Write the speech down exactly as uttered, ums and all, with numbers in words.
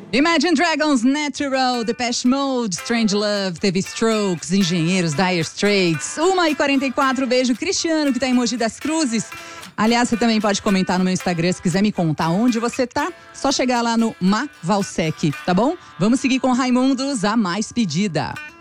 Imagine Dragons, Natural, Depeche Mode, Strange Love, teve Strokes, Engenheiros, Dire Straits. uma e quarenta e quatro, beijo Cristiano, que tá em Mogi das Cruzes. Aliás, você também pode comentar no meu Instagram, se quiser me contar onde você tá. Só chegar lá no Ma Valsec, tá bom? Vamos seguir com Raimundos, a mais pedida.